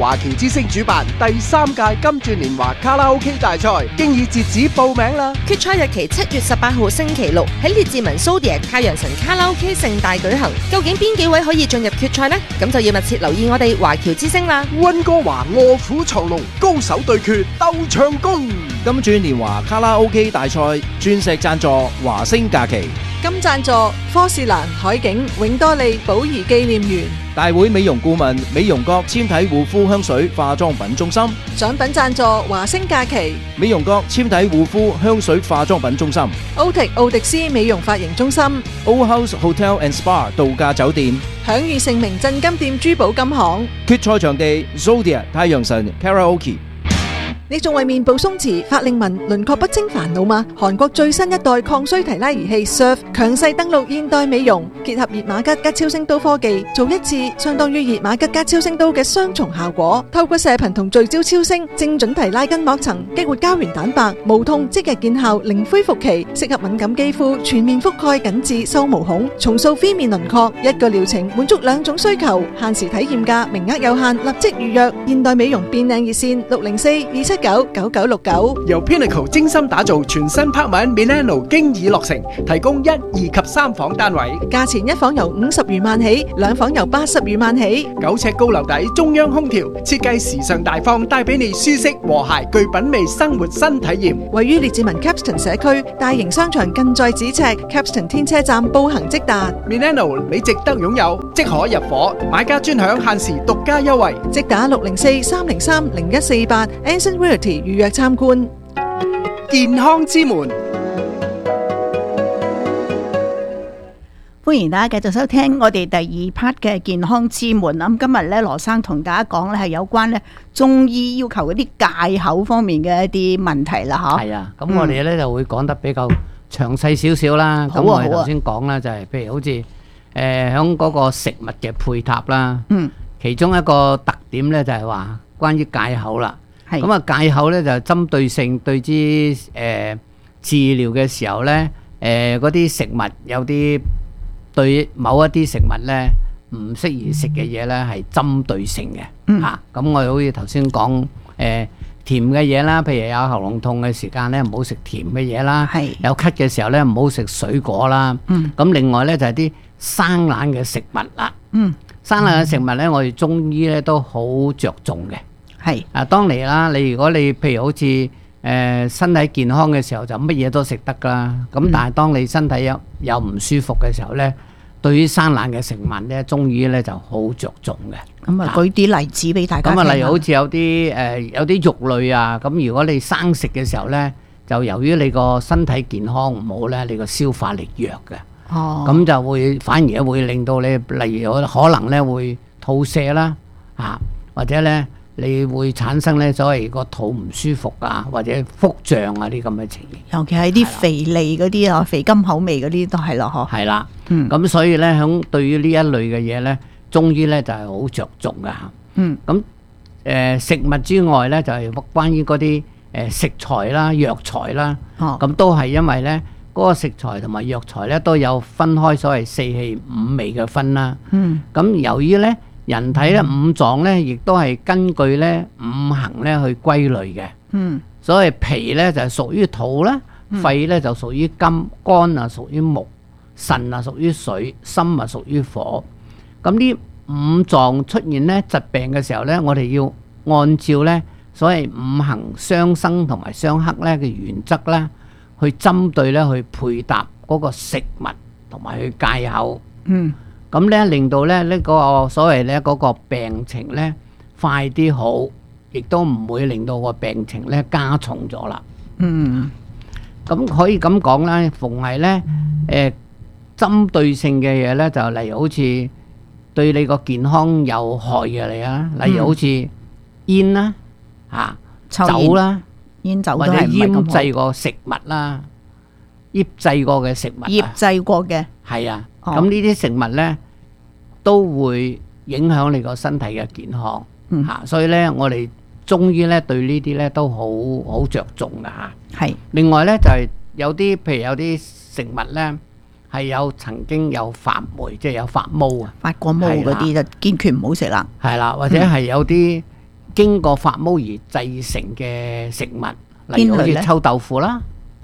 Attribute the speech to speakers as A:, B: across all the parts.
A: 華僑之星主辦第3屆金鑽年華卡拉 OK 大賽，經已截止報名啦！
B: 決賽日期7月18號星期六喺列治文 Zodiac 太陽神卡拉 OK 盛大舉行。究竟邊幾位可以進入決賽呢？咁就要密切留意我哋華僑之星啦！
A: 溫哥華臥虎藏龍，高手對決鬥唱功。
C: 金鑽年華卡拉 OK 大賽鑽石贊助華星假期，
D: 金贊助科士蘭海景永多利寶儀紀念園，
C: 大會美容顧問美容閣纖體護膚香水化妝品中心，
D: 獎品贊助華星假期，
C: 美容閣纖體護膚香水化妝品中心，
D: 奧迪斯美容髮型中心，
C: Old House Hotel and Spa 度假酒店，
D: 享譽盛名鎮金店珠寶金行。
C: 決賽場地 Zodiac 太陽神 Karaoke。
D: 你仲為面部鬆弛、法令紋、輪廓不清煩惱嗎？韓國最新一代抗衰提拉儀器 Surf 強勢登陸現代美容，結合熱瑪吉加超聲刀科技，做一次相當於熱瑪吉加超聲刀嘅雙重效果。透過射頻同聚焦超聲，精準提拉筋膜層，激活膠原蛋白，無痛即日見效，零恢復期，適合敏感肌膚，全面覆蓋緊緻收毛孔，重塑 V 面輪廓。一個療程滿足2種需求，限時體驗價，名額有限，立即預約。現代美容變靚熱線604-279-9969。
A: 由 Pinnacle 精心打造全新拍文 Milano 經已落成，提供1、2及3房單位，
D: 價錢一房由50餘萬起，2房由80餘萬起。
A: 9尺高樓底，中央空調，設計時尚大方，帶俾你舒適和諧具品味生活新體驗。
D: 位於列治文 Capston 社區，大型商場近在咫尺 ，Capston 天車站步行即達。
A: Milano 你值得擁有，即可入伙，買家專享限時獨家優惠，
D: 即打604-303-0148 Anson Realty 預約參觀。
A: 健康之門。
E: 歡迎大家繼續收聽我哋第2 part 嘅健康之門。咁今日咧，羅生同大家講咧係有關咧中醫要求嗰啲戒口方面嘅一啲問題啦，嗬。
F: 係啊，咁我哋咧就會講得比較詳細少少啦。咁我哋頭先講啦，就係譬如好似響嗰個食物嘅配搭啦。其中一個特點咧就係話關於戒口啦。咁啊，戒口咧就針對性對之治療嘅時候咧，嗰啲食物有啲對某一啲食物咧唔適宜食嘅嘢咧係針對性嘅嚇。咁我哋好似頭先講甜嘅嘢啦，譬如有喉嚨痛嘅時間咧唔好食甜嘅嘢啦，有咳嘅時候咧唔好食水果啦。咁另外咧就係啲生冷嘅食物啦。生冷嘅食物咧，我哋中醫咧都好着重嘅。係啊，當嚟啦，如果你譬如好似身體健康嘅時候，就乜嘢都食得噶啦。咁但係當你身體有唔舒服嘅時候咧，對於生冷嘅食物咧，中醫咧就好着重嘅。
E: 咁啊，舉啲例子俾大家聽。
F: 咁啊，例如好似有啲肉類啊，咁如果你生食嘅時候咧，就由於你個身體健康唔好咧，你個消化力弱嘅。咁就會反而會令到你，例如可能咧會肚瀉啦，或者咧你會產生咧所謂個肚唔舒服啊，或者腹脹啊啲咁嘅情形。
E: 尤其係啲肥膩嗰啲啊，肥甘口味嗰啲都係咯，嗬。
F: 係啦，咁所以咧響對於呢一類嘅嘢咧，中醫咧就係好着重噶。咁食物之外咧就係關於嗰啲食材啦、藥材啦，咁都係因為咧。嗰個食材同埋藥材咧都有分開所謂4氣5味嘅分啦。咁由於咧人體咧5臟咧亦都係根據咧5行咧去歸類嘅。所謂脾咧就係屬於土啦，肺咧就屬於金，肝啊屬於木，腎啊屬於水，心啊屬於火。咁呢5臟出現咧疾病嘅時候咧，我哋要按照咧所謂5行相生同埋相克咧嘅原則咧。去針對咧去配搭嗰個食物同埋去戒口，咁咧令到咧呢個所謂咧嗰個病情咧快啲好，亦都唔會令到個病情咧加重咗啦。咁可以咁講啦，逢係咧針對性嘅嘢咧，就例如好似對你個健康有害嘅嚟啊，例如好似煙啦、酒啦。或者醃製過食物啦，醃製過嘅食物，
E: 醃製過嘅
F: 係啊，咁呢啲食物咧都會影響你個身體嘅健康嚇，所以咧我哋中醫咧對呢啲咧都好着重噶嚇。係另外咧就係有啲譬如有啲食物咧係有曾經有發霉，即係有發毛啊，
E: 發過毛嗰啲就堅決唔好食啦。
F: 係啦，或者係有啲經過發酵而製成嘅食物，例如好似臭豆腐啦，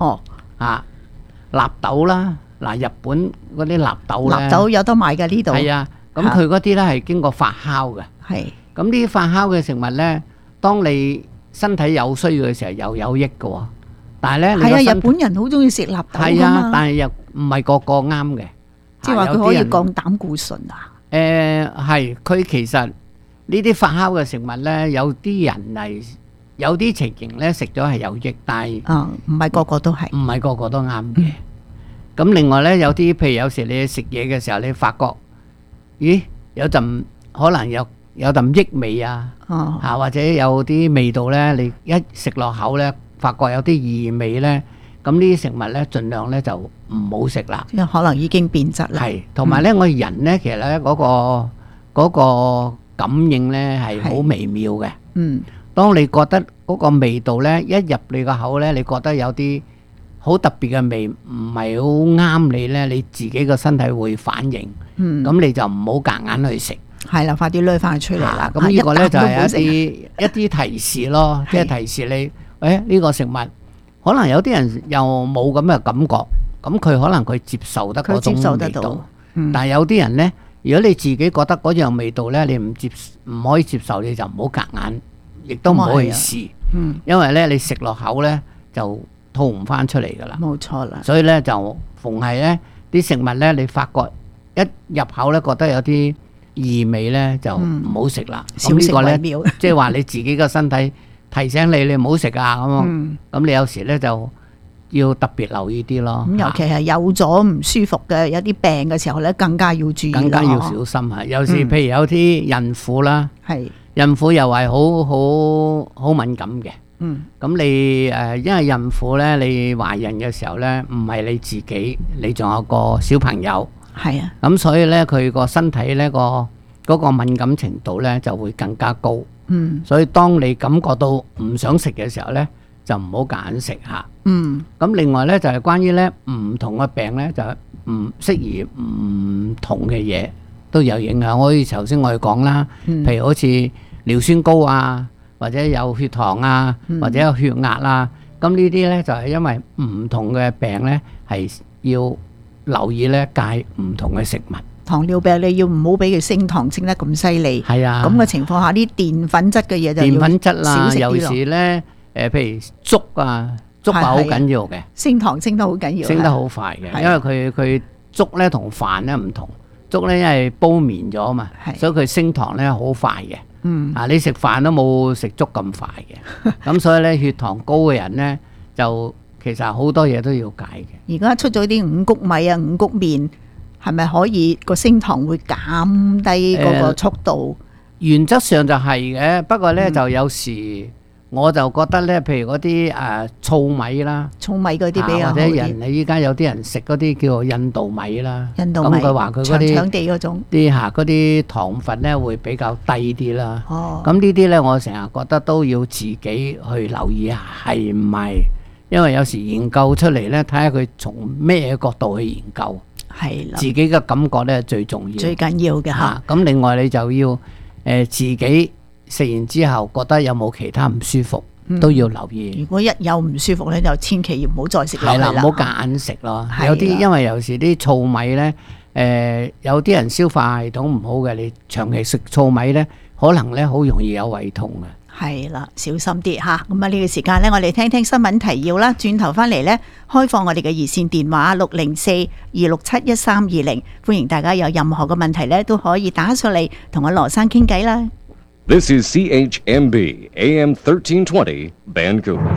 F: 納豆啦，日本嗰啲納豆咧，
E: 納豆有得賣㗎呢度。
F: 係啊，咁佢嗰啲咧係經過發酵嘅。係，咁呢啲發酵嘅食物咧，當你身體有需要嘅時候又有益嘅喎。但係咧，
E: 係啊，日本人好中意食納豆㗎嘛。
F: 但係又唔係個個啱嘅。
E: 即係話佢可以降膽固醇啊？
F: 係，佢其實呢啲發酵嘅食物咧，有啲人係有啲情形咧食咗係有益，但係
E: 唔係個個都係，
F: 唔係個個都啱嘅。咁另外咧，有啲譬如有時你食嘢嘅時候，你發覺，咦，有陣可能有陣異味啊，或者有啲味道咧，你一食落口咧，發覺有啲異味咧，咁呢啲食物咧，盡量咧就唔好食啦。
E: 因為可能已經變質啦。
F: 係，同埋咧，我哋人咧，其實咧嗰個感應咧係好微妙嘅。當你覺得嗰個味道咧一入你個口咧，你覺得有啲好特別嘅味，唔係好啱你咧，你自己個身體會反應。咁你就唔好夾硬去食。
E: 係啦，快啲攞翻佢出嚟啦。
F: 咁呢個咧就係一啲提示咯，即係提示你，呢個食物可能有啲人又冇咁嘅感覺，咁佢可能佢接受得嗰種味道。但係有啲人咧，如果你自己覺得嗰樣味道咧，你唔可以接受，你就唔好夾硬，亦都唔好去試。因為咧你食落口咧就吐唔翻出嚟噶啦。
E: 冇錯啦。所
F: 以咧就逢係咧啲食物咧，你發覺一入口咧覺得有啲異味咧，就唔好食啦。咁呢個咧即係話你自己個身體提醒你唔好食啊咁。咁你有時咧就要特別留意啲咯。
E: 咁尤其係有咗唔舒服嘅有啲病嘅時候咧，更加要注意，
F: 更加要小心啊！有時譬如有啲孕婦啦，孕婦又係好敏感嘅。咁你因為孕婦咧，你懷孕嘅時候咧，唔係你自己，你仲有個小朋友。
E: 係啊。
F: 咁所以咧，佢個身體咧嗰個敏感程度咧就會更加高。所以當你感覺到唔想食嘅時候咧，就唔好夾硬食嚇。咁另外咧就係關於咧唔同嘅病咧，就唔適宜唔同嘅嘢都有影響。好似頭先我哋講啦，譬如好似尿酸高啊，或者有血糖啊，或者有血壓啊，咁呢啲咧就係因為唔同嘅病咧係要留意咧戒唔同嘅食物。
E: 糖尿病你要唔好俾佢升糖升得咁犀利。
F: 係啊。咁
E: 嘅情況下，啲澱粉質嘅嘢就
F: 澱粉質啦，尤其是咧譬如粥啊，粥係好緊要嘅。
E: 升糖升得好緊要。
F: 升得好快嘅，因為佢粥咧同飯咧唔同，粥咧因為煲綿咗嘛，所以佢升糖咧好快嘅。你食飯都冇食粥咁快嘅。咁所以咧血糖高嘅人咧就其實好多嘢都要戒嘅。
E: 而家出咗啲五穀米啊、五穀麵，係咪可以個升糖會減低嗰個速度？
F: 原則上就係嘅，不過咧就有時我就覺得咧，譬如嗰啲糙米啦，
E: 糙米嗰啲比較好啲。或者
F: 你依家有啲人食嗰啲叫做印度米啦，
E: 印度米
F: 咁佢話佢嗰啲
E: 長長地嗰種
F: 嗰啲糖分咧會比較低啲啦。咁呢啲咧我成日覺得都要自己去留意下係唔係，因為有時研究出嚟咧，睇下佢從咩角度去研究。
E: 係啦，
F: 自己嘅感覺咧最重要，
E: 最緊要嘅嚇。
F: 咁另外你就要自己食完之後覺得有冇其他唔舒服，都要留意。
E: 如果一有唔舒服咧，就千祈唔好再食落去啦。
F: 係啦，唔好夾硬食咯。有啲因為有時啲糙米咧，有啲人消化系統唔好嘅，你長期食糙米咧，可能咧好容易有胃痛嘅。
E: 係啦，小心啲吓。咁啊呢個時間呢，我哋聽聽新聞提要啦。轉頭翻嚟呢，開放我哋嘅熱線電話604-267-1320，歡迎大家有任何嘅問題呢，都可以打上嚟同我羅生傾偈啦。
G: This is CHMB AM 1320 Vancouver。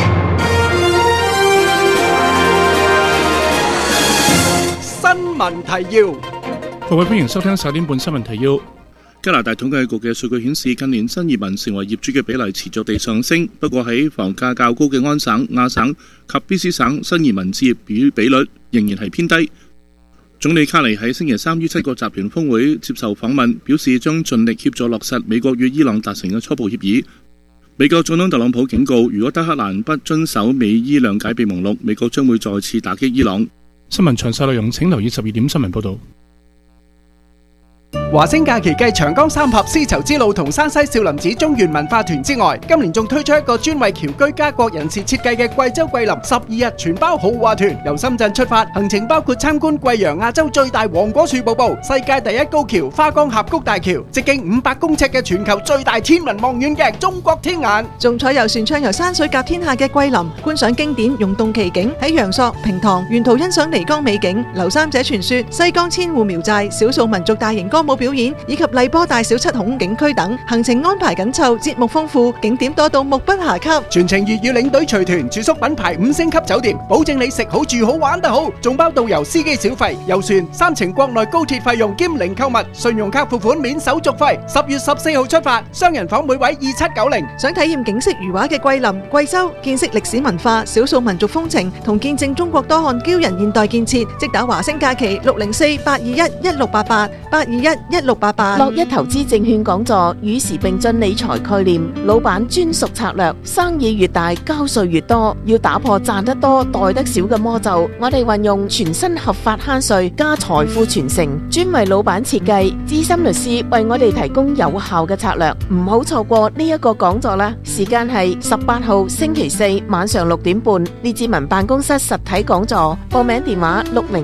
A: 新聞提要，
H: 各位歡迎收聽10點半新聞提要。加拿大統計局嘅數據顯示，近年新移民成為業主嘅比例持續地上升。不過喺房價較高嘅安省、亞省及 BC 省，新移民置業比率仍然係偏低。總理卡尼喺星期三於7國集團峰會接受訪問，表示將盡力協助落實美國與伊朗達成嘅初步協議。美國總統特朗普警告，如果德黑蘭不遵守美伊諒解備忘錄，美國將會再次打擊伊朗。新聞詳細內容請留意12點新聞報導。
A: 華星假期繼長江三峽絲綢之路同山西少林寺中原文化團之外，今年仲推出一個專為僑居家國人士設計嘅貴州桂林12日全包豪華團，由深圳出發，行程包括參觀貴陽亞洲最大黃果樹瀑布、世界第一高橋花崗峽谷大橋、直徑500公尺嘅全球最大天文望遠鏡中國天眼，
D: 仲坐遊船暢遊山水甲天下嘅桂林，觀賞經典溶洞奇景，喺陽朔、平塘沿途欣賞漓江美景、劉三姐傳說、西江千戶苗寨、少數民族大型歌舞表演以及荔波大小七孔景區等，行程安排緊湊，節目豐富，景點多到目不暇給。
A: 全程粵語領隊隨團，住宿品牌5星級酒店，保證你食好住好玩得好，仲包導遊司機小費、遊船、3程國內高鐵費用兼零購物，信用卡付款免手續費。10月14號出發，雙人房每位2790。
D: 想體驗景色如畫嘅桂林、貴州，見識歷史文化、少數民族風情，同見證中國多項驕人現代建設，即打華星假期604-821-1688，821-1688。
I: 樂一投資證券講座，與時並進理財概念，老闆專屬策略，生意越大交稅越多，要打破賺得多袋得少嘅魔咒。我哋運用全新合法慳稅加財富傳承，專為老闆設計，資深律師為我哋提供有效嘅策略，唔好錯過呢一個講座啦！時間係18號星期四晚上6點半，列治文辦公室實體講座，報名電話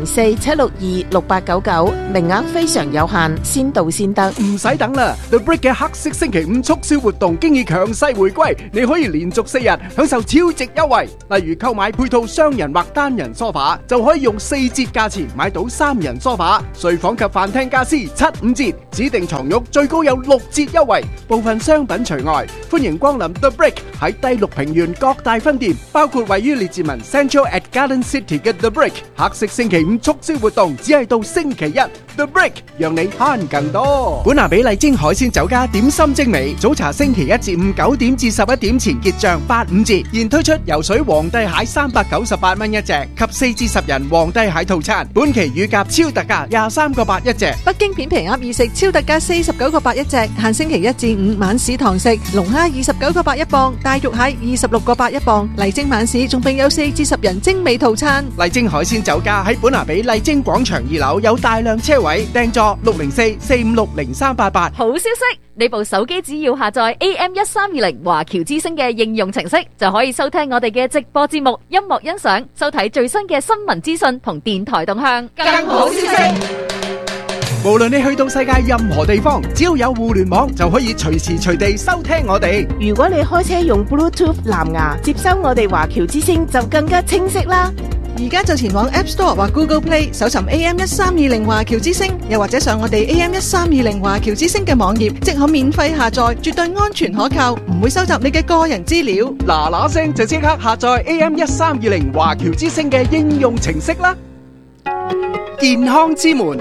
I: 604-762-6899，名額非常有限，先到先得。
A: 唔使等啦 ，The Brick 嘅黑色星期5促銷活動經已強勢回歸，你可以連續4日享受超值優惠。例如購買配套雙人或單人梳化，就可以用4折價錢買到3人梳化；睡房及飯廳家私7-5折，指定床褥最高有6折優惠，部分商品除外。歡迎光臨 The Brick 喺第6平原各大分店，包括位於列治文 Central at Garden City 嘅 The Brick。黑色星期5促銷活動只係到星期1 ，The Brick 讓你慳更多。本拿比麗晶海鮮酒家點心精美，早茶星期1至5 9點至11點前結賬85折，現推出游水皇帝蟹398蚊一隻及4至10人皇帝蟹套餐，本期乳鴿超特價23個8一隻。
D: 北京片皮鴨二食超特價49個8一隻，限星期1至5晚市堂食，龍蝦29個8一磅，大肉蟹26個8一磅。麗晶晚市仲並有4至10人精美套餐。
A: 麗晶海鮮酒家喺本拿比麗晶廣場2樓有大量車位，訂座604-456-0388。
J: 好消息！你部手機只要下載 AM1320華僑之聲嘅應用程式，就可以收聽我哋嘅直播節目、音樂欣賞、收睇最新嘅新聞資訊同電台動向。更好消息！
A: 無論你去到世界任何地方，只要有互聯網，就可以隨時隨地收聽我哋。
I: 如果你開車用 Bluetooth 藍牙接收我哋華僑之聲，就更加清晰啦。
D: 而家就前往 App Store 或 Google Play 搜尋 AM1320華僑之聲，又或者上我哋 AM1320華僑之聲嘅網頁，即可免費下載，絕對安全可靠，唔會收集你嘅個人資料。
A: 嗱聲就即刻下載 AM1320華僑之聲嘅應用程式啦！健康之門，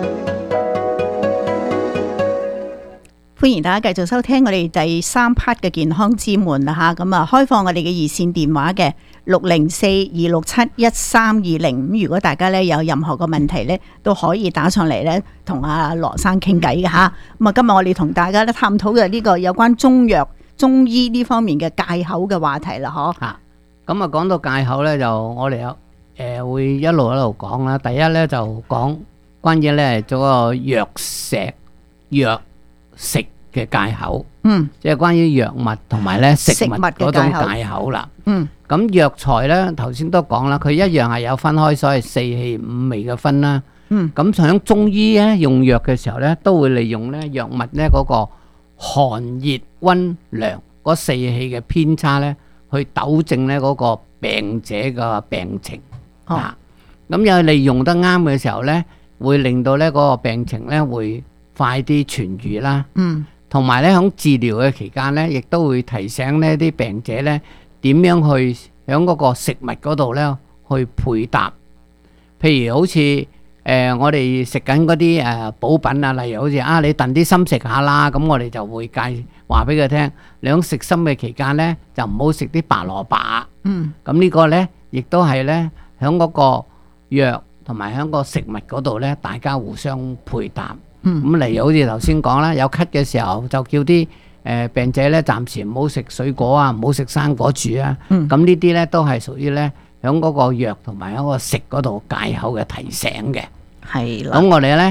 E: 歡迎大家繼續收聽我哋第3 part 嘅健康之門啦吓，咁啊開放我哋嘅熱線電話嘅604-267-1320，咁如果大家咧有任何嘅問題咧，都可以打上嚟咧同阿羅生傾偈嘅吓。咁啊今日我哋同大家咧探討嘅呢個有關中藥、中醫呢方面嘅戒口嘅話題啦，嗬。
F: 咁啊講到戒口咧，就我哋有會一路講啦。第一咧就講關於咧嗰個藥食嘅戒口，即係關於藥物同埋咧食物嗰種戒口啦。咁藥材咧頭先都講啦，佢一樣係有分開所謂4氣5味嘅分啦。咁喺中醫咧用藥嘅時候咧，都會利用咧藥物咧嗰個寒熱溫涼嗰4氣嘅偏差咧，去糾正咧嗰個病者嘅病情。咁又利用得啱嘅時候咧，會令到咧嗰個病情咧會快啲痊愈啦，同埋咧喺治療嘅期間咧，亦都會提醒呢啲病者咧點樣去喺嗰個食物嗰度咧去配搭。譬如好似我哋食緊嗰啲補品啊，例如好似你燉啲參食下啦，咁我哋就會話俾佢聽，你喺食參嘅期間咧就唔好食啲白蘿蔔。咁呢個咧亦都係咧喺嗰個藥同埋喺個食物嗰度咧，大家互相配搭。咁例如好似頭先講啦，有咳嘅時候就叫啲病者咧暫時唔好食水果啊，唔好食生果住啊。咁呢啲咧都係屬於咧喺嗰個藥同埋喺個食嗰度戒口嘅提醒嘅。
E: 係啦。
F: 咁我哋咧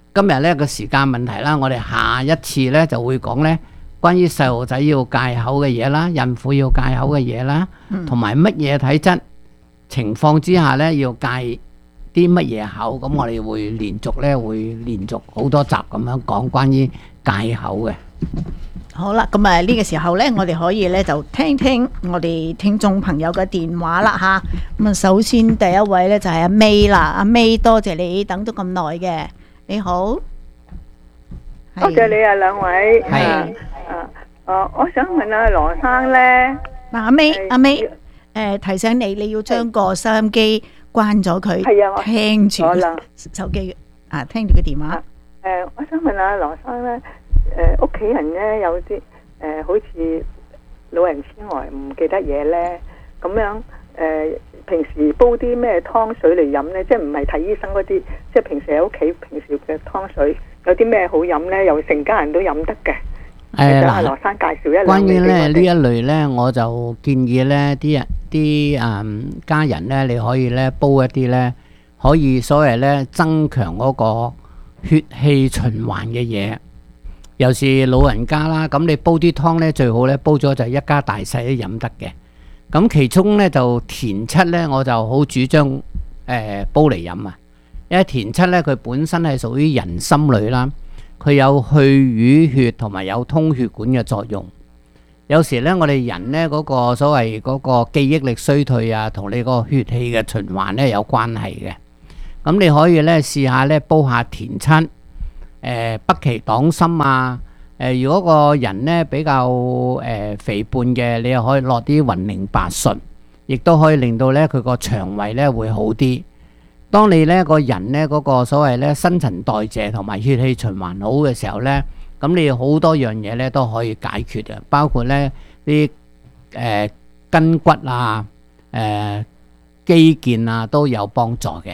F: 今日呢個時間問題啦，我哋下一次呢就會講呢關於細路仔要戒口嘅嘢啦，孕婦要戒口嘅嘢啦，同埋乜嘢體質情況之下呢要戒啲乜嘢口。咁我哋會連續好多集咁樣講關於戒口嘅。
E: 好啦，咁啊呢個時候呢，我哋可以呢就聽聽我哋聽眾朋友嘅電話啦吓。咁啊，首先第一位呢就係阿 May 啦，阿 May 多謝你等咗咁耐嘅，你好，
K: 多謝你啊兩位。
F: 係
K: 我想問阿羅生呢，
E: 嗱阿 May，提醒你，你要將個收音機關咗佢，聽住手機啊，聽住個電話。
K: 我想問阿羅生呢。屋企人咧有啲好似老人痴呆唔記得嘢咧，咁樣平時煲啲咩湯水嚟飲咧，即係唔係睇醫生嗰啲，即係平時喺屋企平時嘅湯水有啲咩好飲咧，又成家人都飲得嘅。阿羅生介紹一兩。關於
F: 咧呢一類咧，我就建議咧啲家人咧，你可以咧煲一啲咧，可以所謂咧增強嗰個血氣循環嘅嘢。又是老人家啦，咁你煲啲湯呢，最好呢煲咗就一家大細都飲得嘅。咁其中呢，就田七呢，我就好主張煲嚟飲啊，因為田七呢，佢本身係屬於人參類啦，佢有去淤血同埋有通血管嘅作用。有時呢，我哋人呢嗰個所謂嗰個記憶力衰退啊，同你個血氣嘅循環呢有關係嘅。咁你可以呢試下呢煲下田七。北芪黨參啊，如果個人呢比較肥胖嘅，你又可以落啲雲苓白術，亦都可以令到呢佢個腸胃呢會好啲。當你呢個人呢嗰個所謂呢新陳代謝同埋血氣循環好嘅時候呢，咁你好多樣嘢呢都可以解決嘅，包括呢啲筋骨啊、肌腱啊都有幫助嘅。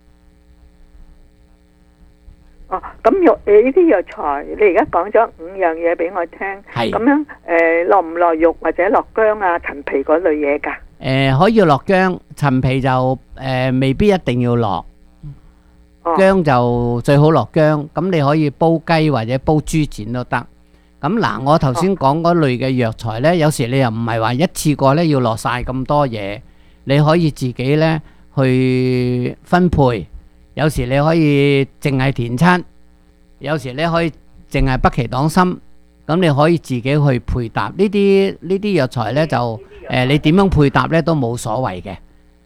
K: 咁呢啲藥材，你而家講咗5樣嘢俾我聽，咁樣落唔落肉或者落薑啊、陳皮嗰類嘢㗎？
F: 可以落薑，陳皮就未必一定要落，薑就最好落薑。咁你可以煲雞或者煲豬展都得。咁嗱，我頭先講嗰類嘅藥材呢，有時你又唔係話一次過呢要落晒咁多嘢，你可以自己呢去分配。有時你可以淨係田七，有時你可以淨係北芪黨參，咁你可以自己去配搭呢啲藥材呢，就你點樣配搭呢都冇所謂嘅。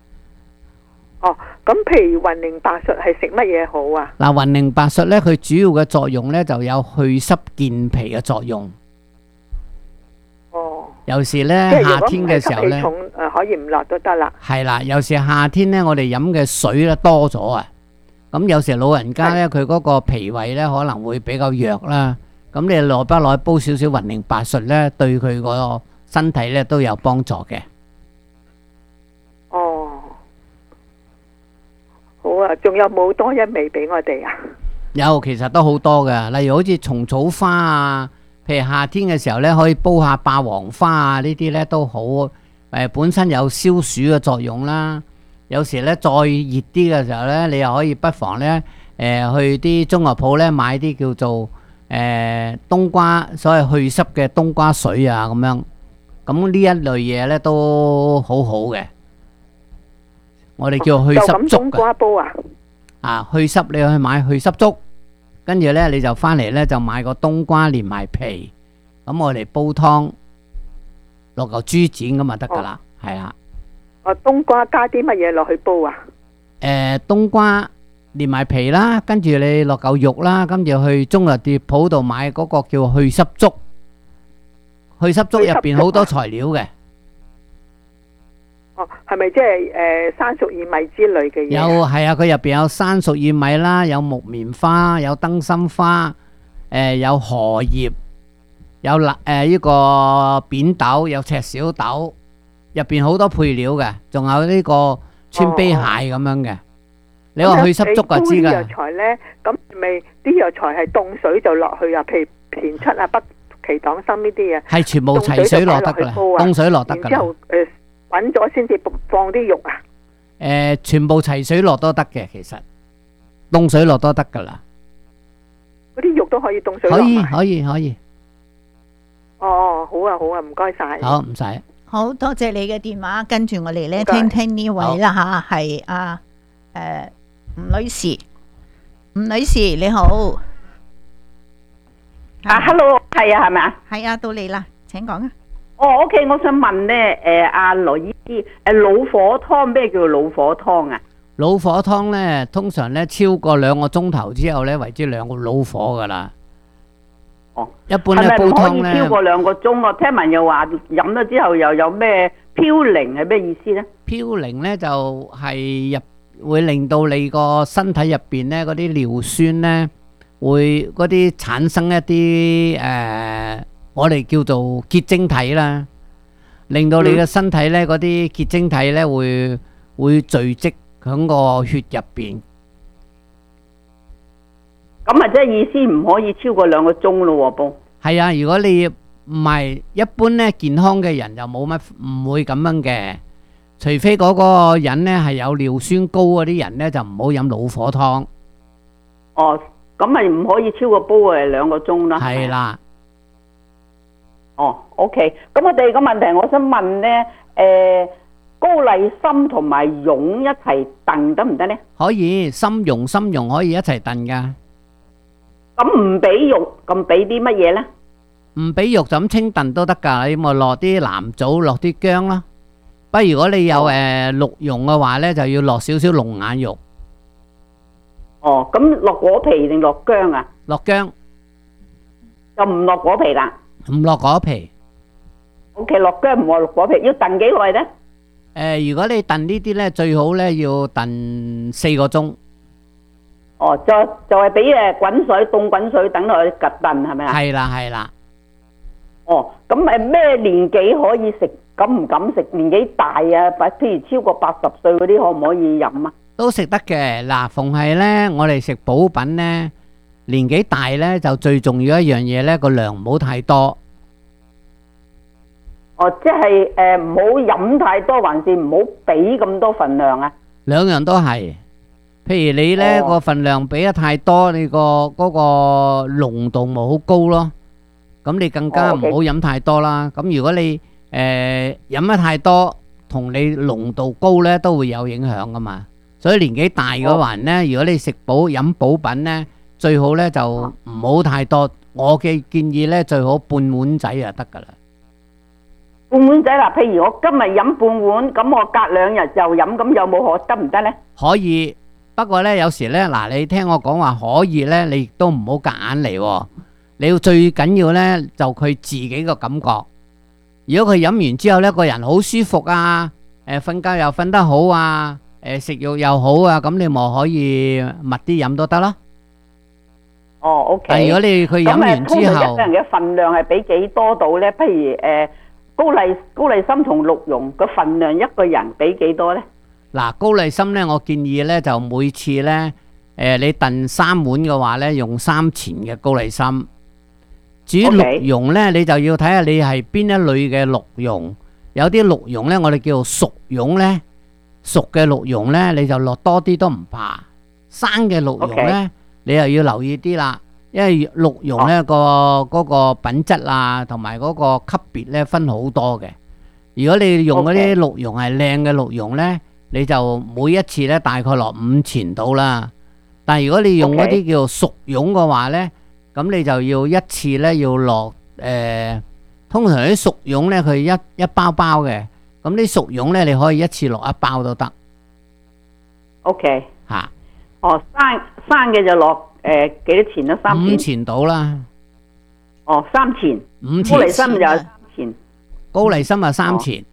K: 咁譬如雲苓白術係食乜嘢好啊？
F: 嗱，雲苓白術呢，佢主要嘅作用呢就有去濕健脾嘅作用。有時呢夏天嘅時候呢，
K: 可以唔落都得啦。係
F: 啦，有時夏天呢，我哋飲嘅水呢多咗啊。咁有時老人家呢，佢嗰個脾胃呢可能會比較弱啦。咁你耐不耐煲少少雲苓白術呢，對佢個身體呢都有幫助嘅。
K: 好啊，仲有冇多一味俾我哋啊？
F: 有，其實都好多㗎。例如好似蟲草花啊，譬如夏天嘅時候呢，可以煲下霸王花啊，呢啲呢都好。本身有消暑嘅作用啦。有時咧再熱啲嘅時候咧，你又可以不妨咧去啲中藥鋪咧買啲叫做冬瓜，所謂去濕嘅冬瓜水啊咁樣。咁呢一類嘢咧都好好嘅。我哋叫去濕粥
K: 冬瓜煲啊！
F: 去濕你去買去濕粥，跟住咧你就翻嚟咧就買個冬瓜連埋皮，咁我哋煲湯落嚿豬展咁就得噶啦，係啦。
K: 冬瓜加啲乜嘢落去煲啊？
F: 冬瓜連埋皮啦，跟住你落嚿肉啦，跟住去中藥店鋪度買嗰個叫去濕粥。去濕粥入邊好多材料嘅。
K: 係咪即係山蜀薏米之類嘅嘢？
F: 有，係啊，佢入邊有山蜀薏米啦，有木棉花，有燈芯花，有荷葉，有呢個扁豆，有赤小豆。入邊好多配料嘅，仲有呢個川貝蟹咁樣嘅。你話去濕粥就知噶。
K: 藥材咧，咁咪啲藥材係凍水就落去啊？譬如田七啊、北芪黨參呢啲嘢，
F: 係全部齊水落得噶啦，凍水落得噶啦。
K: 然之後滾咗先至放啲肉啊？
F: 全部齊水落都得嘅，其實凍水落都得噶啦。
K: 都可以凍水
F: 可以
K: 落埋。
F: 可以可以，
K: 哦，好啊好啊，唔該晒。
F: 好唔使。
E: 好多謝你嘅電話，跟住我哋咧
K: 唔該
E: 聽聽呢位啦吓，係吳女士。吳女士你好，
L: 啊，hello， 係啊，係咪啊？
E: 係啊，到你啦，請講啊。
L: 哦，OK，我想問咧，阿羅醫師，老火湯咩叫老火湯啊？
F: 老火湯咧，通常咧超過2個鐘頭之後咧，為之老火噶啦。
L: 哦，
F: 一般咧煲
L: 係咪唔可
F: 湯咧，
L: 以超過2個鐘？我聽聞又話飲咗之後又有咩嘌呤係咩意思咧？
F: 嘌呤咧就係會令到你個身體入邊咧嗰啲尿酸咧，會嗰啲產生一啲我哋叫做結晶體啦，令到你嘅身體咧嗰啲結晶體咧會聚積喺個血入邊。
L: 咁啊，即係意思唔可以超過2個鐘咯喎，煲。
F: 係啊，如果你唔係一般咧健康嘅人就冇乜唔會咁樣嘅，除非嗰個人咧係有尿酸高嗰啲人咧就唔好飲老火湯。
L: 哦，咁咪唔可以超過煲2個鐘啦。
F: 係啦。
L: 哦，OK，咁我第二個問題，我想問咧，高麗參同埋蓉一齊燉得唔得咧？
F: 可以，參蓉可以一齊燉噶。
L: 咁唔俾肉，咁俾啲乜嘢咧？
F: 唔俾肉就咁清燉都得噶，你咪落啲藍棗，落啲薑咯。不過如果你有鹿茸嘅話咧，就要落少少龍眼肉。
L: 哦，咁落果皮定落薑啊？
F: 落薑，
L: 就唔落果皮啦。
F: 唔落果皮。
L: OK， 落薑唔落果皮，要燉幾耐咧？
F: 如果你燉呢啲咧，最好咧要燉4個鐘。
L: 哦，就係俾滾水凍滾水等落去及燉係咪啊？
F: 係啦係啦。
L: 哦，咁咩年紀可以食？敢唔敢食？年紀大啊，譬如超過80歲嗰啲可唔可以飲啊？
F: 都食得嘅。嗱，逢係咧，我哋食補品咧，年紀大咧就最重要一樣嘢咧，個量唔好太多。
L: 哦，即係唔好飲太多，還是唔好俾咁多份量啊？
F: 兩樣都係。譬如你咧個份量俾得太多，你個嗰個濃度咪好高咯。咁你更加唔好飲太多啦。咁如果你飲得太多，同你濃度高咧都會有影響噶嘛。所以年紀大嗰個人咧，如果你食補飲補品咧，最好咧就唔好太多。我嘅建議咧，最好半碗仔就得噶啦。
L: 半碗仔啦，譬如我今日飲半碗，咁我隔2日就飲，咁有冇得唔得咧？
F: 可以，不過咧有時咧，嗱你聽我講話可以咧，你亦都唔好夾硬嚟喎。你要最緊要咧就佢自己個感覺。如果佢飲完之後咧，個人好舒服啊，瞓覺又瞓得好啊，食肉又好啊，咁你咪可以密啲飲都得咯。
L: 哦，OK。
F: 但如果你佢飲完之後，
L: 通常一個人嘅份量係俾幾多度咧？譬如高麗參同鹿茸個份量，一個人俾幾多咧？
F: 嗱，高麗參咧，我建議咧就每次咧，你燉3碗嘅話咧，用3錢嘅高麗參。至於鹿茸咧，你就要睇下你係邊一類嘅鹿茸。有啲鹿茸咧，我哋叫做熟茸咧，熟嘅鹿茸咧，你就落多啲都唔怕。生嘅鹿茸咧，你又要留意啲啦，因為鹿茸咧嗰個品質啊，同埋嗰個級別咧分好多嘅。如果你用嗰啲鹿茸係靚嘅鹿茸咧，你就每一次咧大概落5錢到啦。但係如果你用嗰啲叫熟茸嘅話咧，咁你就要一次咧要落通常啲熟茸咧佢一包包嘅，咁啲熟茸咧你可以一次落1包都得。
L: OK。
F: 嚇。
L: 哦，生嘅就落幾多錢啦？3錢。
F: 5錢到啦。
L: 哦，3錢。
F: 5錢。
L: 高麗參就3錢。
F: 高麗參啊3錢。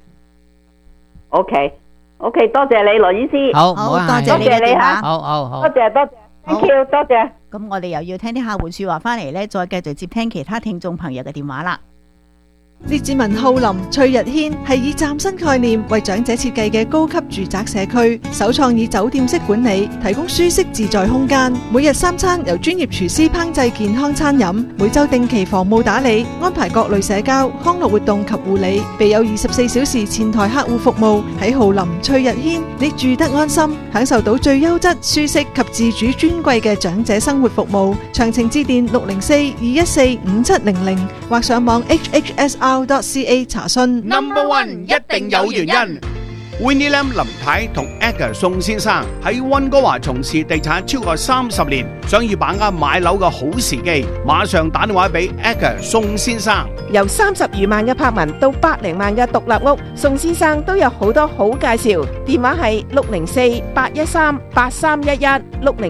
L: OK，多謝你羅醫師。
F: 好，
E: 多謝你嘅電話。
F: 好。
L: 多謝，Thank you，多謝。
E: 咁我哋又要聽啲客戶說話翻嚟咧，再繼續接聽其他聽眾朋友嘅電話啦。
D: 列治文浩林翠日軒係以嶄新概念為長者設計嘅高級住宅社區，首創以酒店式管理，提供舒適自在空間。每日三餐由專業廚師烹製健康餐飲，每週定期房務打理，安排各類社交、康樂活動及護理，備有24小時前台客戶服務。喺浩林翠日軒，你住得安心，享受到最優質、舒適及自主尊貴嘅長者生活服務。詳情致電604-214-5700或上網 hhsr.ca 查詢。
A: Number One 一定有原因。Winnie Lam 林太同 Edgar 宋先生喺溫哥華從事地產超過30年，想要把握買樓嘅好時機，馬上打電話俾 Edgar 宋先生。
I: 由30餘萬嘅柏文到百零萬嘅獨立屋，宋先生都有好多好介紹。電話係604-813-8311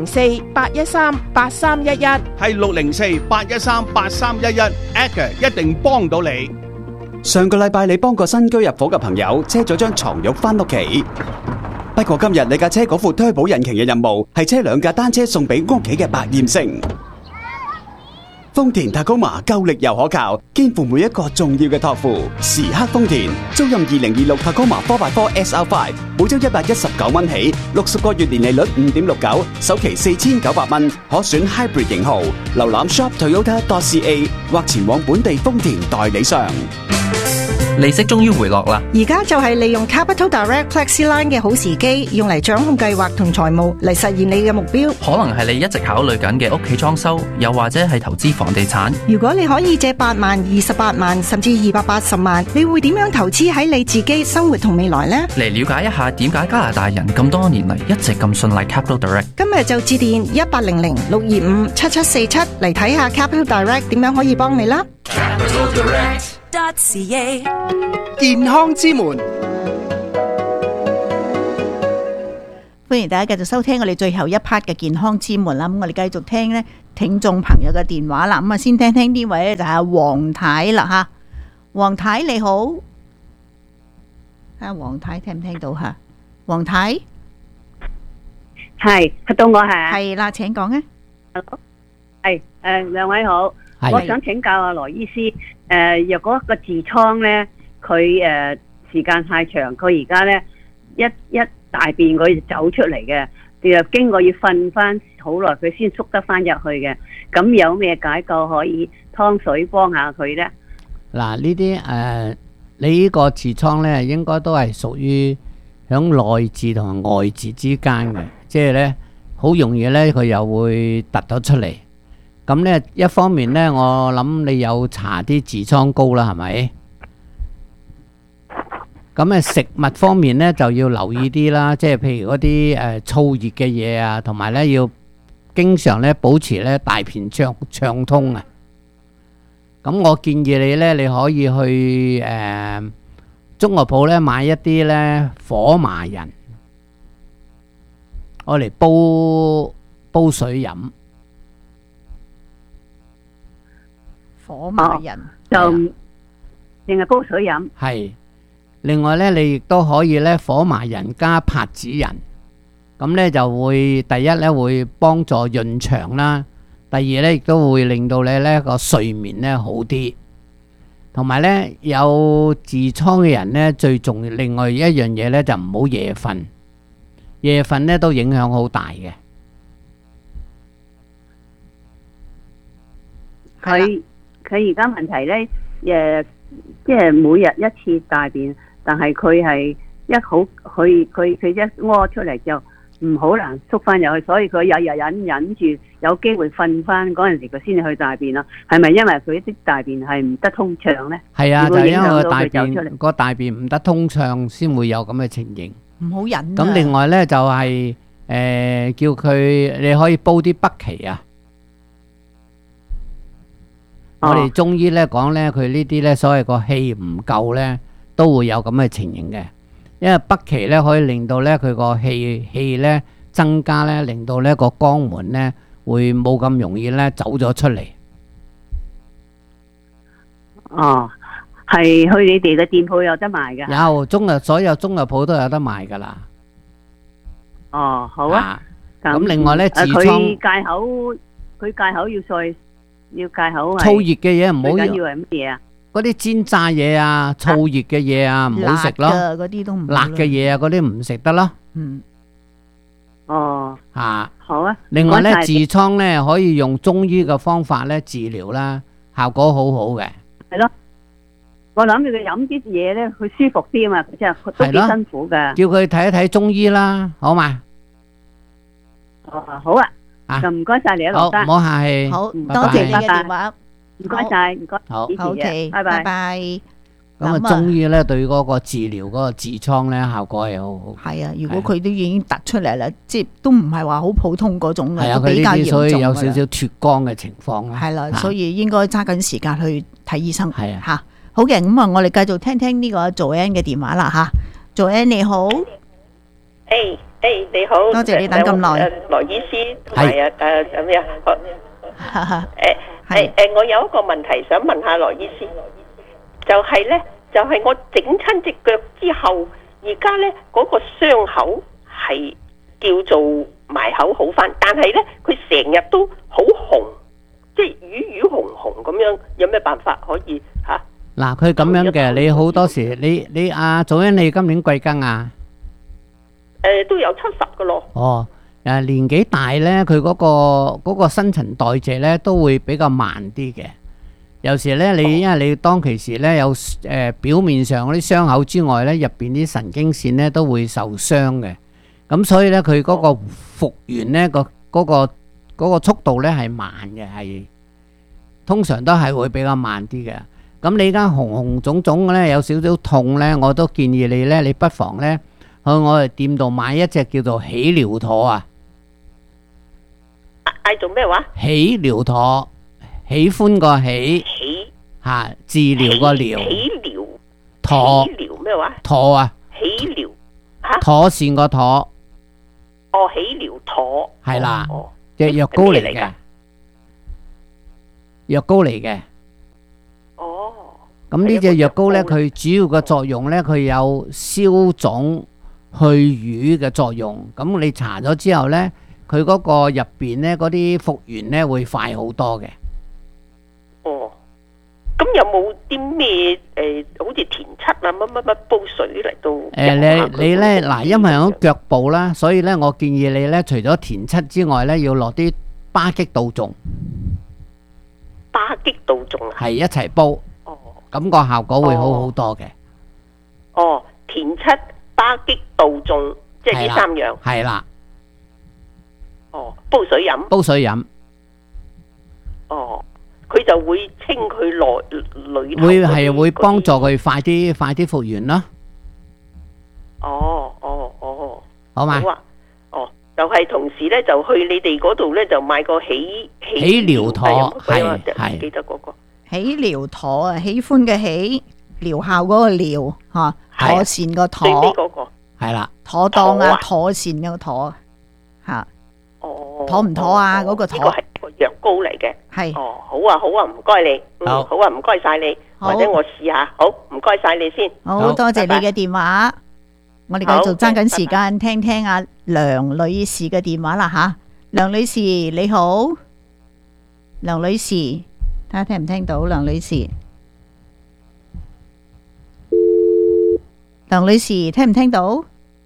I: 604-813-8311，
A: 係604-813-8311 Edgar 一定幫到你。
M: 上個禮拜你幫個新居入伙嘅朋友車咗張床褥返屋企，不過今日你架車嗰副推保引擎嘅任務係車2架單車送俾屋企嘅百厭星。豐田Tacoma夠力又可靠，肩負每一個重要嘅託付。時刻豐田，租用2026Tacoma 4x4 SR5，每周119蚊起，60個月年利率5.69%，首期4900蚊，可選 Hybrid 型號。瀏覽 shoptoyota.ca 或前往本地豐田代理商。
N: 利息終於回落啦！
O: 而家就係利用 Capital Direct FlexiLine 嘅好時機，用嚟掌控計劃同財務，嚟實現你嘅目標。
N: 可能係你一直考慮緊嘅屋企裝修，又或者係投資房地產。
O: 如果你可以借8萬、28萬，甚至280萬，你會點樣投資喺你自己生活同未來呢？
N: 嚟了解一下點解加拿大人咁多年嚟一直咁信賴 Capital Direct。
O: 今日就致電1800-625-7747嚟睇下 Capital Direct 點樣可以幫你啦。
P: Capital Direct.ca
A: 健康之門，
E: 歡迎大家繼續收聽我哋最後一 part 嘅健康之門啦。咁我哋繼續聽呢聽眾朋友嘅電話啦。咁啊，先聽聽呢位咧就係黃太啦吓。黃太你好，睇下黃太聽唔聽到吓？黃太
Q: 係到我係
E: 啦，請講啊。
Q: 係兩位好，我想請教阿羅醫師，若果一個痔瘡咧，佢時間太長，佢而家咧一大便佢就走出嚟嘅，又經過要瞓翻好耐，佢先縮得翻入去嘅。咁有咩解救可以湯水幫下佢咧？
F: 嗱，呢啲你呢個痔瘡咧，應該都係屬於響內痔同埋外痔之間嘅，即係咧好容易咧佢又會突咗出嚟。咁咧一方面咧，我諗你有搽啲痔瘡膏啦，係咪？咁啊食物方面咧就要留意啲啦，即係譬如嗰啲燥熱嘅嘢啊，同埋咧要經常咧保持咧大便暢通啊。咁我建議你咧，你可以去中藥鋪咧買一啲咧火麻仁，我嚟煲水飲。
E: 火麻仁
Q: 就淨係煲水飲。
F: 係。另外咧，你亦都可以咧火麻仁加柏子仁，咁咧就會第一咧會幫助潤腸啦，第二咧亦都會令到你咧個睡眠咧好啲，同埋咧有痔瘡嘅人咧最重要另外一樣嘢咧就唔好夜瞓，夜瞓咧都影響好大嘅。
Q: 佢而家問題咧即係每日一次大便。但係佢係佢一屙出嚟就唔好難縮翻入去，所以佢日日忍住，有機會瞓翻嗰陣時佢先至去大便啦。係咪因為佢啲大便係唔得通暢呢？
F: 係啊，就係因為個大便唔得通暢，先會有咁嘅情形。
E: 唔好忍。
F: 咁另外呢，就係叫佢你可以煲啲北芪啊。我哋中醫呢講呢，佢呢啲呢所謂個氣唔夠呢。都會有咁嘅情形嘅，因為北芪咧可以令到咧佢個氣咧增加咧，令到呢個肛門咧會冇咁容易咧走咗出嚟。
Q: 哦，係去你哋嘅店鋪有得賣㗎？
F: 有所有中藥鋪都有得賣㗎啦。
Q: 哦，好啊。
F: 咁另外咧，痔瘡
Q: 佢戒口要戒口係
F: 燥熱嘅嘢唔好
Q: 最緊要係乜嘢啊？
F: 嗰啲煎炸嘢啊、燥熱嘅嘢啊，唔好食咯。
E: 辣嘅嗰啲都唔好啦
F: 辣嘅嘢啊，嗰啲唔食得咯。
E: 嗯，
Q: 哦，
F: 嚇，
Q: 好啊。
F: 另外咧，
Q: 唔該晒
F: 痔瘡咧可以用中醫嘅方法咧治療啦，效果好好嘅。
Q: 係咯，我諗住佢飲啲嘢咧，佢舒服啲啊嘛，即係都幾
F: 係咯
Q: 辛苦噶。
F: 叫佢睇一睇中醫啦，好嘛？
Q: 哦，好啊，就唔該晒你啊，羅生。
F: 好，唔好客氣。
E: 好，
F: 拜拜
E: 多謝你嘅電話。
Q: 唔該晒，唔該。
F: 好
Q: 主持人
E: ，OK，
Q: 拜拜。
E: 拜拜。
F: 咁啊，中醫咧對嗰個治療嗰個痔瘡咧效果係好好。
E: 係啊，如果佢都已經突出嚟啦，即係都唔係話好普通嗰種
F: 係啊，
E: 嘅，都比較嚴
F: 佢呢啲所以
E: 重㗎啦
F: 有少少脱肛嘅情況啦。
E: 係啦，
F: 嚇
E: 所以應該揸緊時間去睇醫生。
F: 係啊，
E: 嚇，好嘅，咁啊，我哋繼續聽聽呢個Joanne嘅電話啦嚇。Joanne你好，
R: 誒你好，
E: 多謝你等咁耐
R: 羅醫師同埋咁樣，我有一個問題想問下羅醫師，就係我整親隻腳之後，而家咧嗰個傷口係叫做埋口好返，但係咧佢成日都好紅，即係瘀紅紅咁樣，有咩辦法可以嚇？
F: 嗱，佢咁樣嘅，你好多時你阿祖恩，你今年貴庚啊？
R: 都有70噶咯。
F: 哦，年紀大咧，佢嗰個新陳代謝咧都會比較慢啲嘅。有時咧，因為你當其時咧有表面上嗰啲傷口之外咧，入邊啲神經線咧都會受傷嘅。咁所以咧，佢嗰個復原咧嗰個速度咧係慢嘅，係通常都係會比較慢啲嘅。咁你而家紅紅腫腫嘅咧，有少少痛咧，我都建議你咧，你不妨咧去我哋店度買一隻叫做喜療妥啊。
R: 嗌做咩話？
F: 喜療妥，喜歡個喜，嚇治療個療，
R: 喜療
F: 妥
R: 喜療咩話？
F: 妥啊，
R: 喜療嚇？
F: 妥善個妥，
R: 哦，喜療妥
F: 係啦，隻藥膏嚟嘅，藥膏嚟嘅。
R: 哦。
F: 咁呢隻藥膏咧，佢主要嘅作用咧，佢有消腫去瘀嘅作用。咁你搽咗之後咧，佢嗰個入邊咧嗰啲復原咧會快好多嘅。
R: 哦，咁有冇啲咩好似田七啊乜煲水嚟到？
F: 你咧嗱，因為喺腳部啦，所以咧我建議你咧，除咗田七之外咧，要落啲巴戟杜仲。
R: 巴戟杜仲啊？
F: 係一齊煲。哦。咁個效果會好好多嘅。
R: 哦，田七、巴戟杜仲，即係呢3樣。
F: 係啦。
R: 哦，煲水飲。
F: 煲水飲。
R: 哦，佢就會清佢裏頭。
F: 會幫助佢快啲復原啦。
R: 哦，
F: 好嘛？
R: 好啊。哦，就係同時咧，就去你哋嗰度咧，就買個喜
F: 療妥，係
R: 記得嗰個
E: 喜療妥啊，喜歡嘅喜，療效嗰個療嚇，妥善個妥，
R: 最尾嗰個
F: 係啦，
E: 妥當啊，妥善嗰個妥嚇。
R: 哦，
E: 妥唔妥啊？嗰個妥。
R: 呢個係個藥膏嚟嘅。
E: 係。
R: 哦，好啊，唔該你。好啊，唔該晒你。或者我試下。好，唔該晒你先。
E: 好多謝你嘅電話。我哋繼續爭緊時間聽聽阿梁女士嘅電話啦吓。梁女士你好，梁女士，睇下聽唔聽到？梁女士，梁女士聽唔聽到？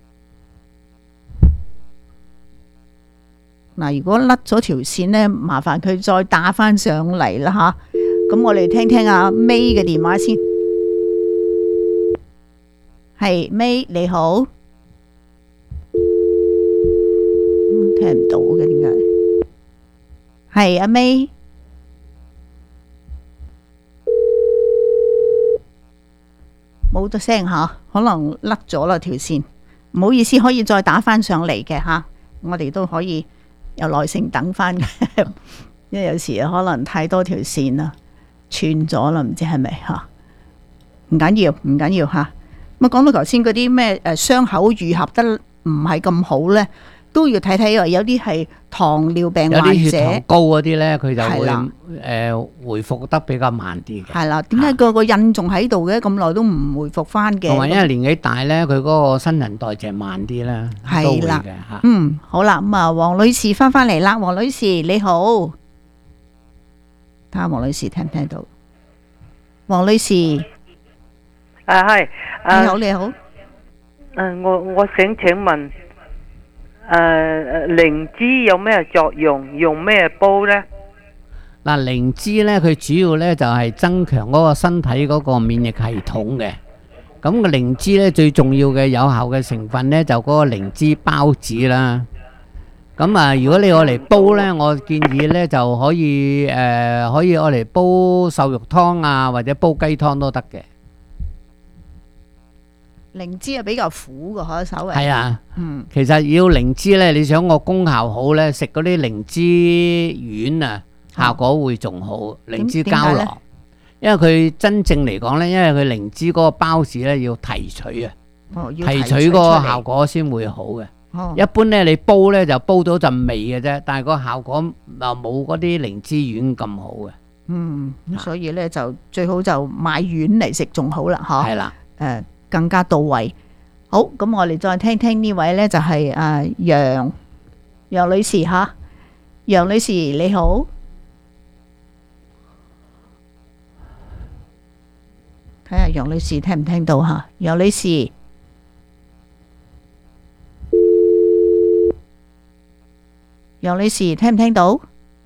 E: 嗱，如果甩咗條線呢，麻煩佢再打返上嚟啦吓。咁我哋聽聽阿 May 嘅電話先。係 May 你好，聽唔到嘅點解？係阿 May，冇得聲吓，可能甩咗啦條線，唔好意思，可以再打返上嚟嘅吓，我哋都可以有耐性等返嘅，因為有時可能太多條線啦，串咗啦，唔知係咪吓？唔緊要吓。咁講到頭先嗰啲咩傷口愈合得唔係咁好咧，都要睇睇，有啲係糖尿病患者，
F: 有啲血糖高嗰啲咧，佢就會回復得比較慢啲嘅。
E: 係啦，點解個印仲喺度嘅？咁耐都唔回復翻嘅。
F: 同埋因為年紀大咧，佢嗰個新陳代謝慢啲啦，都會嘅嚇。
E: 好啦，咁啊，黃女士翻嚟啦，黃女士你好，睇下黃女士聽唔聽到？ 黃女士，
S: 係，
E: 你好，你好。
S: 我想請問，靈芝有咩作用？用咩煲呢？
F: 嗱，靈芝咧，佢主要咧就係增強嗰個身體嗰個免疫系統嘅。咁個靈芝咧最重要嘅有效嘅成分咧就嗰個靈芝孢子啦。咁啊，如果你攞嚟煲咧，我建議咧就可以可以攞嚟煲瘦肉湯啊，或者煲雞湯都得嘅。
E: 靈芝係比較苦嘅，可稍微。
F: 係啊，其實要靈芝咧，你想個功效好咧，食嗰啲靈芝丸啊，效果會仲好。靈芝膠囊，因為佢真正嚟講咧，因為佢靈芝嗰個孢子咧要提取啊，提取嗰個效果先會好嘅。一般咧你煲咧就煲到陣味嘅啫，但係個效果又冇嗰啲靈芝丸咁好嘅。
E: 咁所以咧就最好就買丸嚟食仲好啦，嗬。
F: 係啦，
E: 更加到位。好，咁我哋再聽聽呢位呢，就係楊女士吓。楊女士你好，睇下楊女士聽唔聽到吓？楊女士，楊女士聽唔聽到？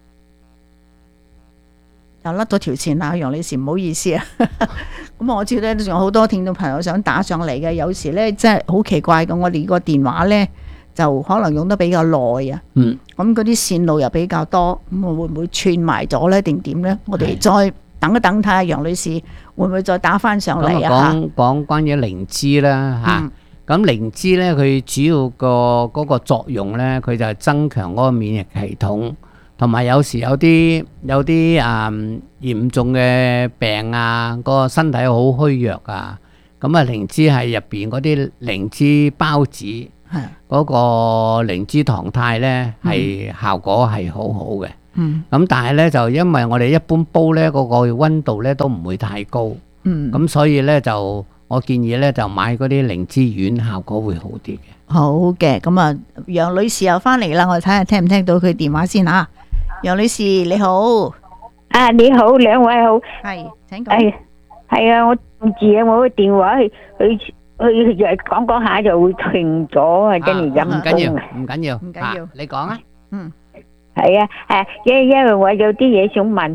E: 又甩咗條線啦，楊女士唔好意思啊。咁我知咧，仲有好多聽眾朋友想打上嚟嘅，有時咧真係好奇怪嘅，我哋個電話咧就可能用得比較耐啊。咁嗰啲線路又比較多，咁會唔會串埋咗咧？定點咧？我哋再等一等，睇下楊女士會唔會再打翻上嚟啊？
F: 講關於靈芝啦嚇，咁靈芝咧佢主要個嗰個作用咧，佢就係增強嗰個免疫系統。同埋有時有啲嚴重嘅病啊，個身體好虛弱啊，咁啊靈芝係入邊嗰啲靈芝孢子，嗰個靈芝糖肽咧係效果係好好嘅。咁但係咧就因為我哋一般煲咧嗰個溫度咧都唔會太高，咁所以咧就我建議咧就買嗰啲靈芝丸，效果會好啲嘅。
E: 好嘅，咁啊楊女士又翻嚟啦，我哋睇下聽唔聽到佢電話先嚇。楊女士你好，
T: 你好，兩位好，
E: 係請講。
T: 係啊，我唔知啊，我個電話佢講講下就會停咗啊，跟住陰功啊。
F: 唔緊要，你講啊。
T: 係啊，因為我有啲嘢想問，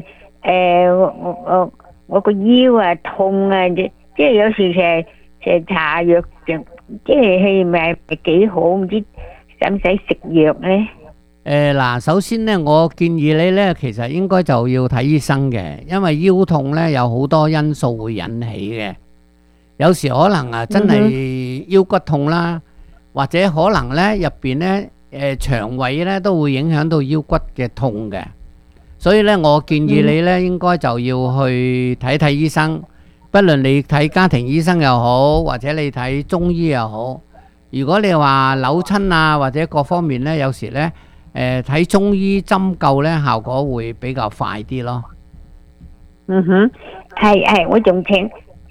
T: 我個腰啊痛啊，即係有時成日搽藥，即係咪幾好？唔知使唔使食藥咧？
F: 嗱，首先咧，我建議你咧，其實應該就要睇醫生嘅，因為腰痛咧有好多因素會引起嘅。有時可能啊，真係腰骨痛啦，或者可能咧入邊咧腸胃咧都會影響到腰骨嘅痛嘅。所以咧，我建議你咧應該就要去睇睇醫生，不論你睇家庭醫生又好，或者你睇中醫又好。如果你話扭親啊，或者各方面咧，有時咧。睇中醫針灸咧，效果會比較快啲咯。
T: 係，我仲請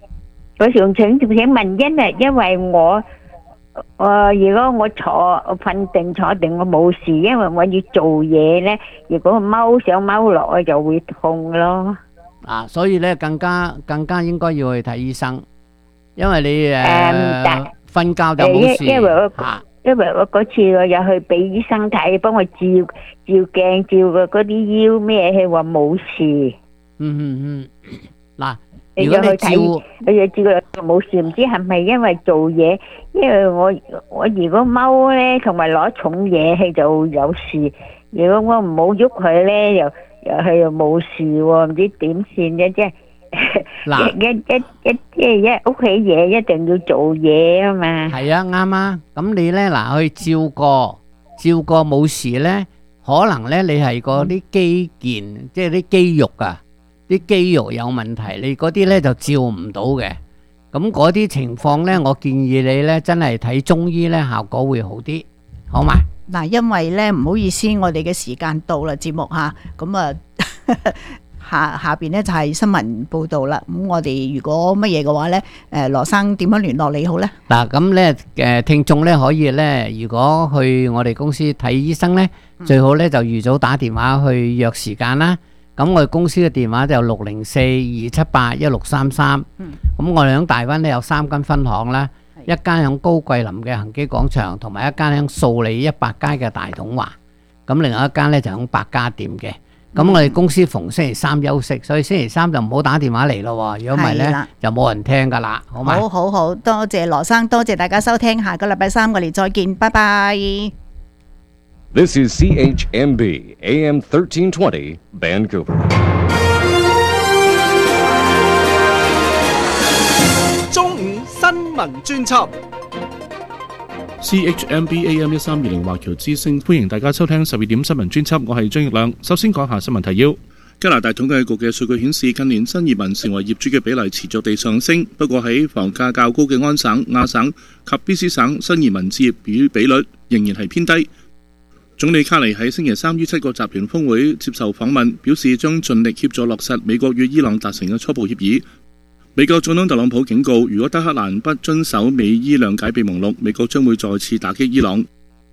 T: 問，因為我如果我瞓定我冇事，因為我要做嘢咧，如果踎落去就會痛咯。
F: 所以咧更加應該要去睇醫生，因為你瞓覺就冇事。
T: 因為我嗰次我又去俾醫生睇，幫我照鏡照個嗰啲腰咩，佢話冇事。
F: 嗱，如果你照
T: 佢冇事，唔知係咪因為做嘢？因為我如果踎咧，同埋攞重嘢，佢就有事。如果我唔好喐佢咧，又冇事喎，唔知點算嘅啫。嗱，一屋企嘢一定要做嘢啊嘛。
F: 係啊，啱啊。咁你咧去照過冇事咧，可能咧你係嗰啲肌腱，即係啲肌肉啊，啲肌肉有問題，你嗰啲咧就照唔到嘅。咁嗰啲情況咧，我建議你咧真係睇中醫咧，效果會好啲，好嘛？
E: 嗱，因為咧唔好意思，我哋嘅時間到啦，節目吓，咁啊。下邊呢就係新聞報道啦。咁我哋如果乜嘢嘅話呢，羅生點樣聯絡你好呢？
F: 嗱，咁呢聽眾呢可以呢，如果去我哋公司睇醫生呢，最好呢就預早打電話去約時間啦。咁咁我哋公司嘅電話就604-278-1633。咁我哋喺大灣咧有3間分行啦，一間喺高桂林嘅恒基廣場，同埋一間喺素里100街嘅大統華。咁另外一間咧就喺百家店嘅。咁我哋公司逢星期三休息，所以星期三就唔好打電話嚟咯。如果唔係咧，就冇人聽噶啦，好嘛？
E: 好，多謝羅生，多謝大家收聽，下個禮拜三我哋再見，拜拜。
G: This is CHMB AM 1320 Vancouver.
A: 中午新聞專輯。
H: CHMB AM 1320華僑之聲，歡迎大家收聽12點新聞專輯，我係張奕亮。首先講下新聞提要。加拿大統計局嘅數據顯示，近年新移民成為業主嘅比例持續地上升，不過喺房價較高嘅安省、亞省及 BC 省，新移民置業比率仍然係偏低。總理卡尼喺星期三於7個集團峰會接受訪問，表示將盡力協助落實美國與伊朗達成嘅初步協議。美國總統特朗普警告，如果德黑蘭不遵守美伊諒解備忘錄，美國將會再次打擊伊朗。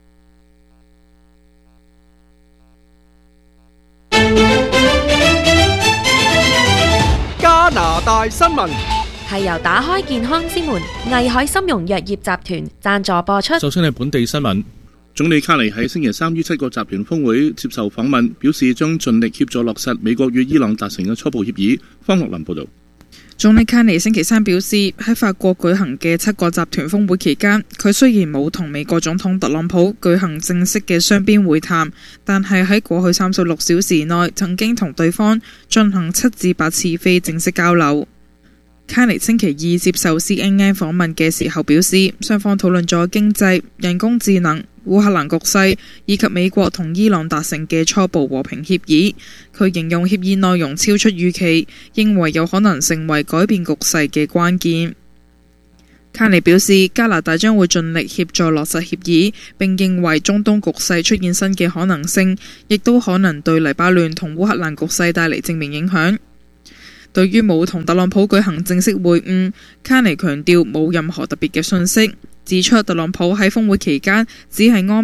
A: 加拿大新聞
U: 係由打開健康之門藝海參茸藥業集團贊助播出。
H: 首先係本地新聞。總理卡尼喺星期三於7個集團峰會接受訪問，表示將盡力協助落實美國與伊朗達成嘅初步協議。方樂林報導。
V: 總理卡尼星期三表示，喺法國舉行嘅7個集團峰會期間，佢雖然冇同美國總統特朗普舉行正式嘅雙邊會談，但係喺過去36小時內曾經同對方進行7至8次非正式交流。卡尼星期二接受 CNN 訪問嘅時候表示，雙方討論咗經濟、人工智能、烏克蘭局勢以及美國同伊朗達成嘅初步和平協議。佢形容協議內容超出預期，認為有可能成為改變局勢嘅關鍵。卡尼表示，加拿大將會盡力協助落實協議，並認為中東局勢出現新嘅可能性，亦都可能對黎巴嫩同烏克蘭局勢帶嚟正面影響。對於冇同特朗普舉行正式會晤，卡尼強調冇任何特別嘅訊息，指出特朗普喺峰會期間只係安